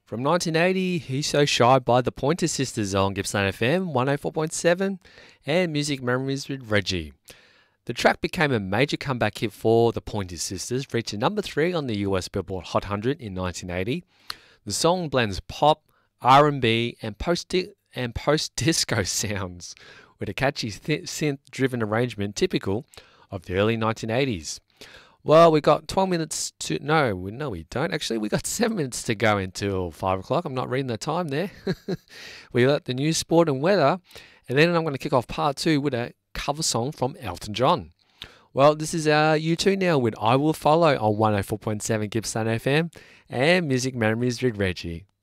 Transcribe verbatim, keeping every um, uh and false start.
From nineteen eighty, He's So Shy by the Pointer Sisters on Gippsland F M one oh four point seven and Music Memories with Reggie. The track became a major comeback hit for the Pointer Sisters, reaching number three on the U S Billboard Hot one hundred in nineteen eighty. The song blends pop, R and B, and post and post-disco sounds with a catchy th- synth-driven arrangement typical of the early nineteen eighties. Well, we got twelve minutes to... No, we, no, we don't. Actually, we got seven minutes to go until five o'clock. I'm not reading the time there. We got the news, sport and weather. And then I'm going to kick off part two with a cover song from Elton John. Well, this is uh, U two now with I Will Follow on one oh four point seven Gippsland F M and Music Memories with Reggie.